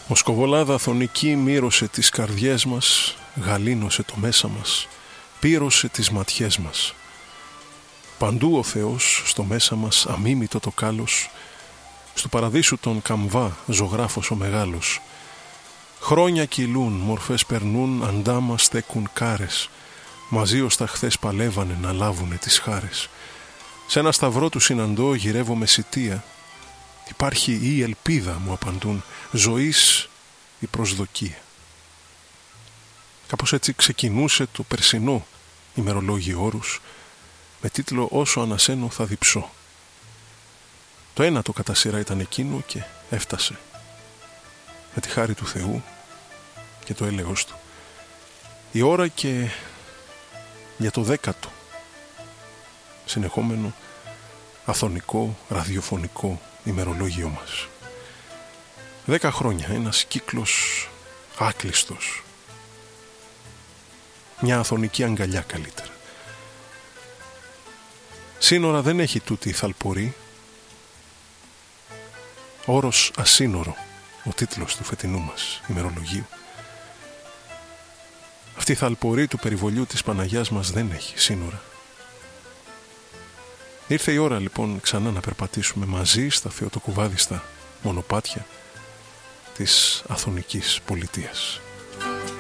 Μοσκοβολάδα αθωνική μύρωσε τις καρδιές μας, γαλήνωσε το μέσα μας, πύρωσε τις ματιές μας. Παντού ο Θεός, στο μέσα μας αμίμητο το κάλος, στου παραδείσου τον καμβά ζωγράφος ο μεγάλος. Χρόνια κυλούν, μορφές περνούν, αντάμα στέκουν κάρες, μαζί ως τα χθες παλεύανε να λάβουνε τις χάρες. Σ' ένα σταυρό του συναντώ, γυρεύω με σιτεία. Υπάρχει η ελπίδα, μου απαντούν, ζωής η προσδοκία. Κάπως έτσι ξεκινούσε το περσινό ημερολόγιο όρους, με τίτλο «Όσο ανασένω θα διψώ». Το ένατο κατά σειρά ήταν εκείνο και έφτασε, με τη χάρη του Θεού και το έλεος του. Η ώρα και για το 10ο συνεχόμενο αθωνικό ραδιοφωνικό ημερολόγιο μας. 10 χρόνια, ένας κύκλος άκλειστος. Μια αθωνική αγκαλιά καλύτερα. Σύνορα δεν έχει τούτη η θαλπορή. Όρος ασύνορο, ο τίτλος του φετινού μας ημερολογίου. Αυτή η θαλπορή του περιβολιού της Παναγιάς μας δεν έχει σύνορα. Ήρθε η ώρα λοιπόν ξανά να περπατήσουμε μαζί στα θεοτοκουβάδιστα μονοπάτια της αθωνικής πολιτείας.